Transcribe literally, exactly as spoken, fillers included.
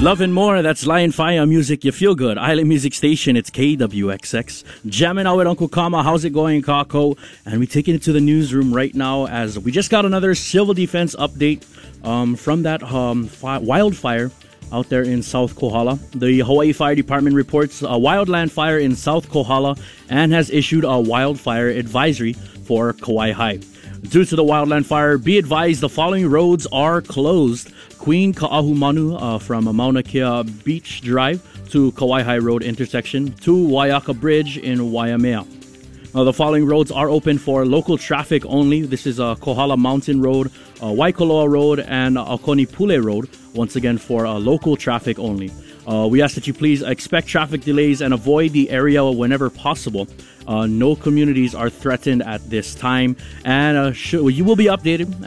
Love and more, that's Lion Fire Music, you feel good. Island Music Station, it's K W X X. Jamming out with Uncle Kama, how's it going, Kako? And we're taking it to the newsroom right now as we just got another civil defense update um, from that um, fi- wildfire out there in South Kohala. The Hawaii Fire Department reports a wildland fire in South Kohala and has issued a wildfire advisory for Kauai High. Due to the wildland fire, be advised the following roads are closed. Queen Ka'ahumanu uh, from Mauna Kea Beach Drive to Kauai High Road intersection to Waiaka Bridge in Waimea. Now, the following roads are open for local traffic only. This is uh, Kohala Mountain Road, uh, Waikoloa Road, and uh, Akonipule Road. Once again, for uh, local traffic only. Uh, we ask that you please expect traffic delays and avoid the area whenever possible. Uh, no communities are threatened at this time, and uh, sh- you will be updated